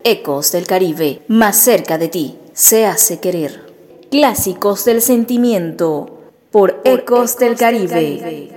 Ecos del Caribe, más cerca de ti, se hace querer. Clásicos del sentimiento, por Ecos del Caribe.